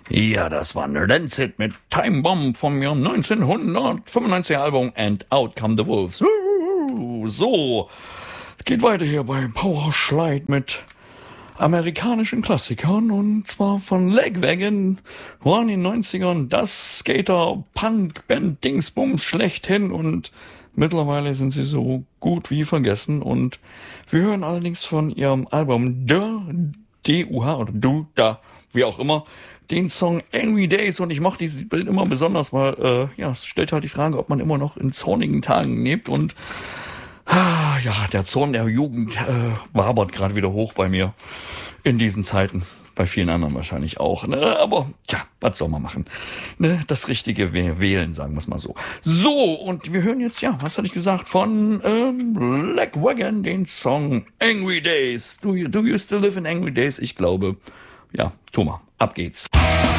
Ja, das war ein Rancid mit Time Bomb vom Jahr 1995 Album And Out Come the Wolves. So, geht weiter hier bei Powerslide mit amerikanischen Klassikern und zwar von Lagwagon, waren in den 90ern das Skater-Punk-Band Dingsbums schlechthin und mittlerweile sind sie so gut wie vergessen und wir hören allerdings von ihrem Album D-U-H oder Du, Da, wie auch immer, den Song Angry Days und ich mache dieses Bild immer besonders, weil es stellt halt die Frage, ob man immer noch in zornigen Tagen lebt und ja, der Zorn der Jugend wabert gerade wieder hoch bei mir in diesen Zeiten. Bei vielen anderen wahrscheinlich auch. Ne? Aber tja, was soll man machen? Ne? Das Richtige wählen, sagen wir es mal so. So, und wir hören jetzt, ja, was hatte ich gesagt, von Lagwagon den Song Angry Days. Do you still live in Angry Days? Ich glaube, ja, Thomas, ab geht's.